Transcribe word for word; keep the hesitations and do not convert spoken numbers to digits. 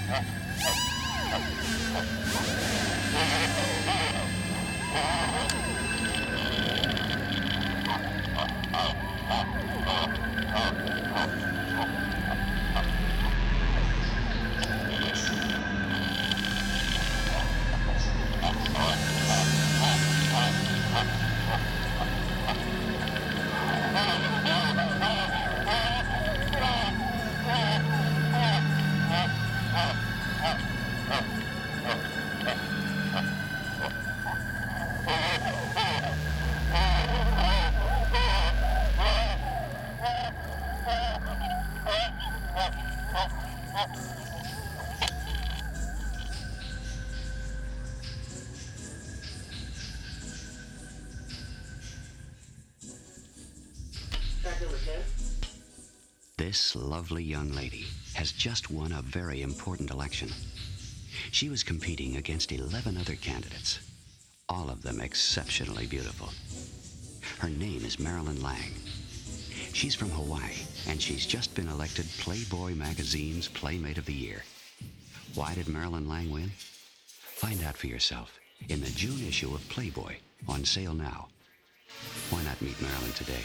This lovely young lady has just won a very important election. She was competing against eleven other candidates, all of them exceptionally beautiful. Her name is Marilyn Lang. She's from Hawaii, and she's just been elected Playboy magazine's Playmate of the Year. Why did Marilyn Lang win? Find out for yourself in the June issue of Playboy, on sale now. Why not meet Marilyn today?